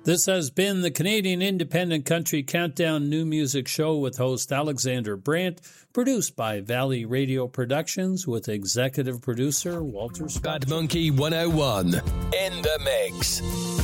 This has been the Canadian Independent Country Countdown New Music Show with host Alexander Brandt, produced by Valley Radio Productions with executive producer Walter Scott. Bad Monkey 101 in the mix.